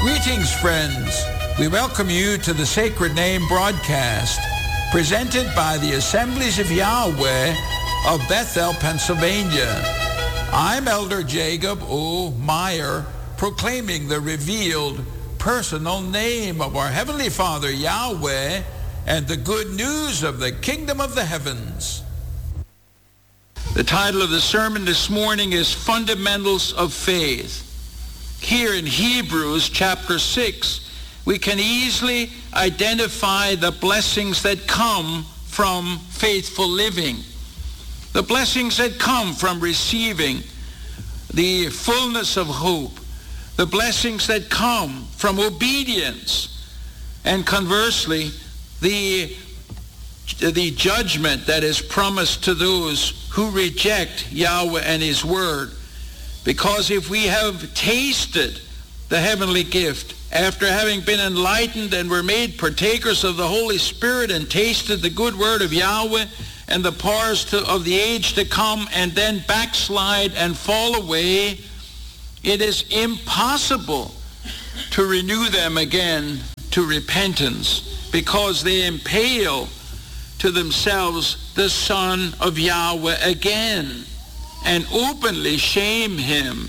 Greetings, friends. We welcome you to the Sacred Name broadcast presented by the Assemblies of Yahweh of Bethel, Pennsylvania. I'm Elder Jacob O. Meyer, proclaiming the revealed personal name of our Heavenly Father, Yahweh, and the good news of the kingdom of the heavens. The title of the sermon this morning is Fundamentals of Faith. Here in Hebrews chapter 6, we can easily identify the blessings that come from faithful living. The blessings that come from receiving the fullness of hope. The blessings that come from obedience. And conversely, the judgment that is promised to those who reject Yahweh and his word. Because if we have tasted the heavenly gift, after having been enlightened and were made partakers of the Holy Spirit and tasted the good word of Yahweh and the powers of the age to come, and then backslide and fall away, it is impossible to renew them again to repentance, because they impale to themselves the Son of Yahweh again and openly shame him.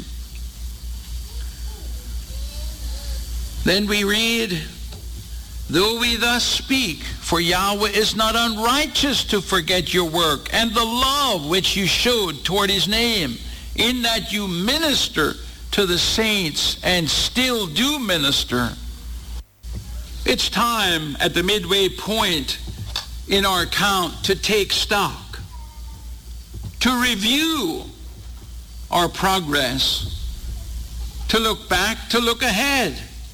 Then we read, though we thus speak, for Yahweh is not unrighteous to forget your work and the love which you showed toward his name, in that you minister to the saints and still do minister. It's time at the midway point in our account to take stock, to review our progress, to look back, to look ahead.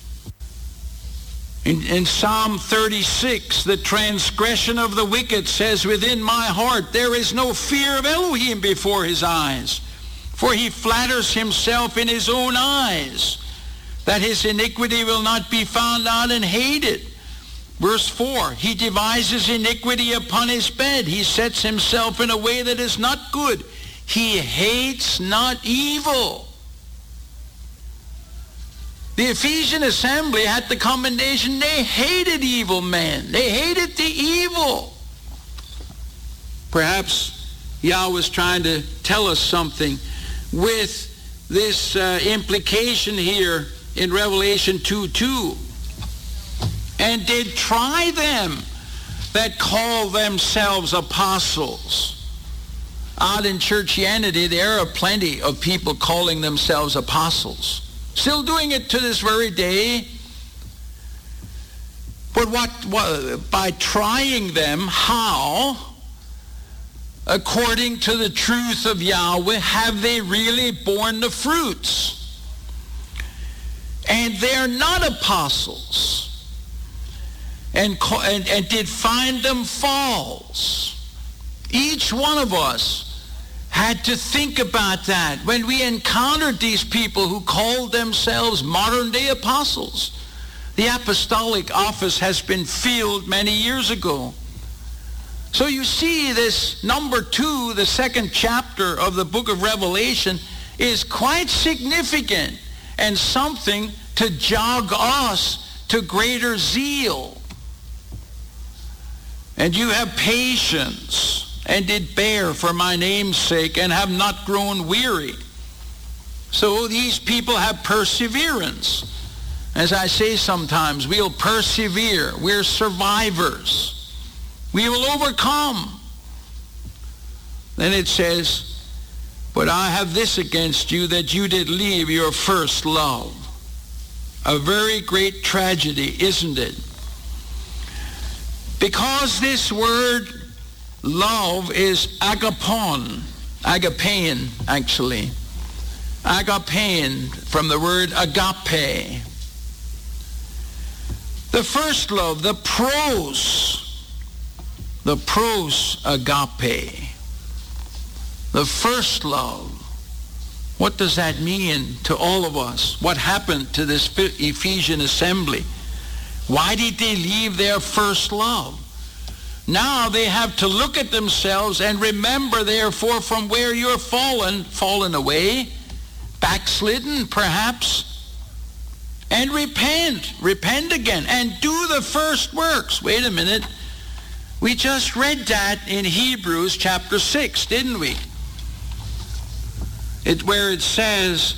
In Psalm 36, the transgression of the wicked says, within my heart there is no fear of Elohim before his eyes, for he flatters himself in his own eyes, that his iniquity will not be found out and hated. Verse 4, he devises iniquity upon his bed. He sets himself in a way that is not good. He hates not evil. The Ephesian assembly had the commendation, they hated evil men. They hated the evil. Perhaps Yahweh was trying to tell us something with this implication here in Revelation 2:2. And did try them that call themselves apostles. Out in churchianity, there are plenty of people calling themselves apostles. Still doing it to this very day. But what by trying them, how, according to the truth of Yahweh, have they really borne the fruits? And they're not apostles. And did find them false. Each one of us had to think about that when we encountered these people who called themselves modern-day apostles. The apostolic office has been filled many years ago. So you see, this number 2, the second chapter of the book of Revelation, is quite significant and something to jog us to greater zeal. And you have patience, and did bear for my name's sake, and have not grown weary. So these people have perseverance. As I say sometimes, we'll persevere. We're survivors. We will overcome. Then it says, but I have this against you, that you did leave your first love. A very great tragedy, isn't it? Because this word love is agapon, agapein actually. Agapein from the word agape. The first love, the pros agape. The first love. What does that mean to all of us? What happened to this Ephesian assembly? Why did they leave their first love? Now they have to look at themselves and remember, therefore, from where you're fallen away, backslidden perhaps, and repent. Repent again and do the first works. Wait a minute. We just read that in Hebrews chapter 6, didn't we? Where it says,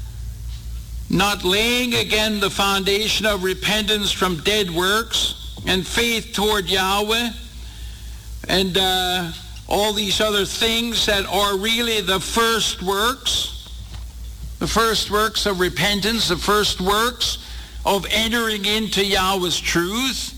not laying again the foundation of repentance from dead works and faith toward Yahweh and all these other things that are really the first works of repentance, the first works of entering into Yahweh's truth.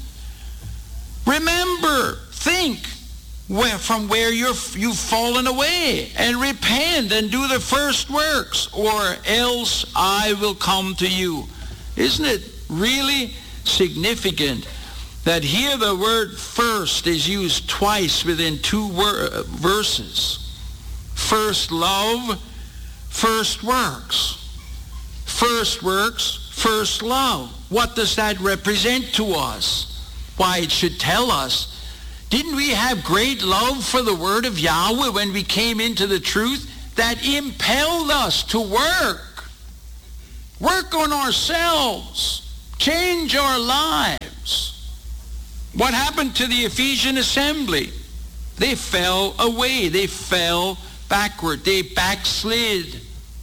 Remember, think from where you've fallen away and repent and do the first works, or else I will come to you. Isn't it really significant that here the word first is used twice within two verses? First love, first works. First works, first love. What does that represent to us? Why, it should tell us, didn't we have great love for the word of Yahweh when we came into the truth? That impelled us to work. Work on ourselves. Change our lives. What happened to the Ephesian assembly? They fell away. They fell backward. They backslid.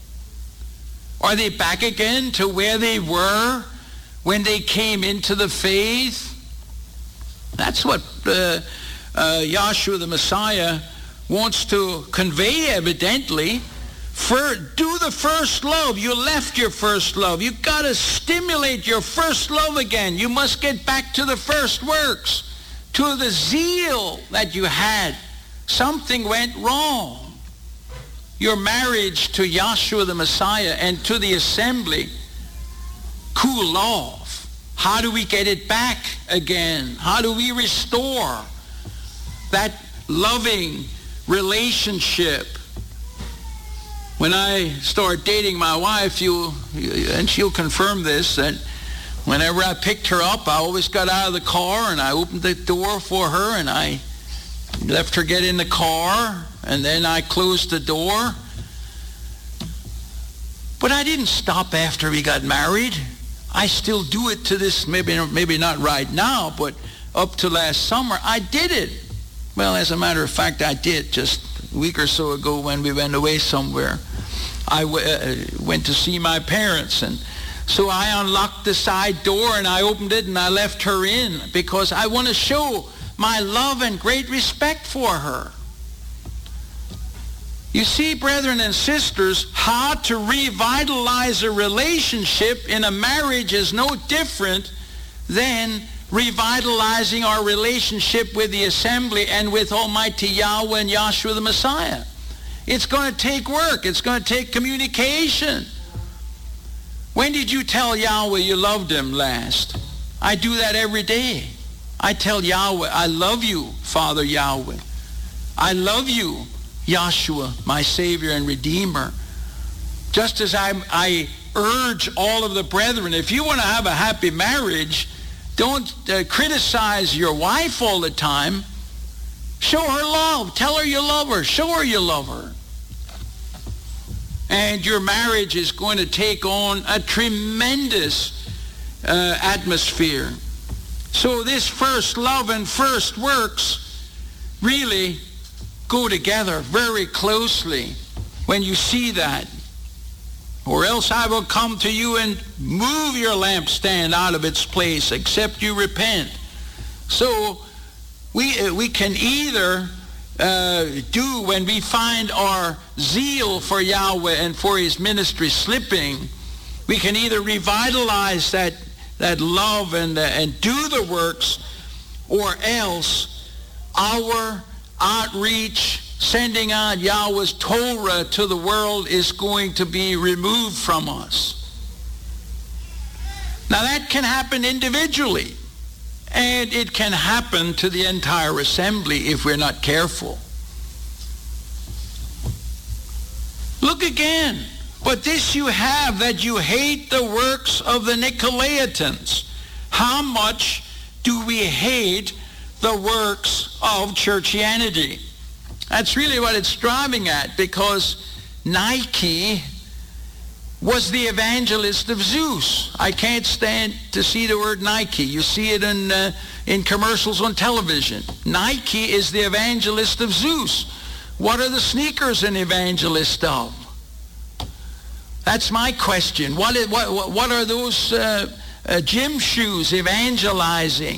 Are they back again to where they were when they came into the faith? That's what Yahshua the Messiah wants to convey, evidently. Do the first love. You left your first love. You've got to stimulate your first love again. You must get back to the first works, to the zeal that you had. Something went wrong. Your marriage to Yahshua the Messiah and to the assembly cooled off. How do we get it back again? How do we restore that loving relationship? When I start dating my wife, and she'll confirm this, that whenever I picked her up, I always got out of the car and I opened the door for her and I left her get in the car and then I closed the door. But I didn't stop after we got married. I still do it to this, maybe not right now, but up to last summer, I did it. Well, as a matter of fact, I did just a week or so ago when we went away somewhere. I went to see my parents, and so I unlocked the side door and I opened it and I left her in because I want to show my love and great respect for her. You see, brethren and sisters, how to revitalize a relationship in a marriage is no different than revitalizing our relationship with the assembly and with Almighty Yahweh and Yahshua the Messiah. It's going to take work. It's going to take communication. When did you tell Yahweh you loved him last? I do that every day. I tell Yahweh, I love you, Father Yahweh. I love you, Yahshua, my Savior and Redeemer. Just as I urge all of the brethren, if you want to have a happy marriage, don't criticize your wife all the time. Show her love. Tell her you love her. Show her you love her. And your marriage is going to take on a tremendous atmosphere. So this first love and first works really go together very closely when you see that. Or else I will come to you and move your lampstand out of its place, except you repent. So we can either do, when we find our zeal for Yahweh and for his ministry slipping, we can either revitalize that love and do the works, or else our outreach, sending out Yahweh's Torah to the world, is going to be removed from us. Now that can happen individually, and it can happen to the entire assembly if we're not careful. Look again. But this you have, that you hate the works of the Nicolaitans. How much do we hate the works of churchianity? That's really what it's driving at, because Nike was the evangelist of Zeus. I can't stand to see the word Nike. You see it in commercials on television. Nike is the evangelist of Zeus. What are the sneakers an evangelist of? That's my question. What are those gym shoes evangelizing?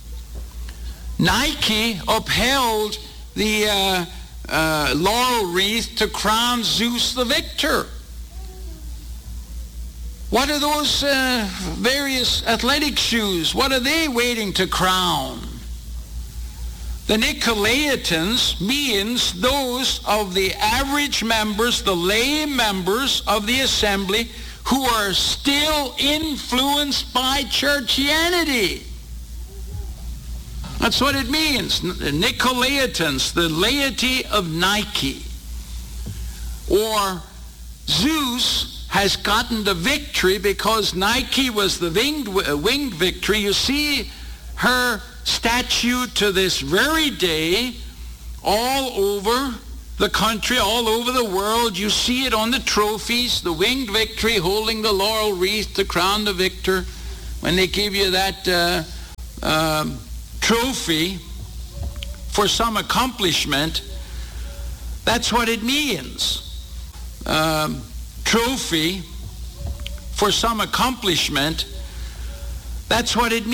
Nike upheld the laurel wreath to crown Zeus the victor. What are those various athletic shoes? What are they waiting to crown? The Nicolaitans means those of the average members, the lay members of the assembly, who are still influenced by churchianity. That's what it means. Nicolaitans, the laity of Nike. Or Zeus has gotten the victory because Nike was the winged victory. You see her statue to this very day all over the country, all over the world. You see it on the trophies, the winged victory holding the laurel wreath to crown the victor. When they give you that trophy for some accomplishment, that's what it means. Trophy for some accomplishment, that's what it means.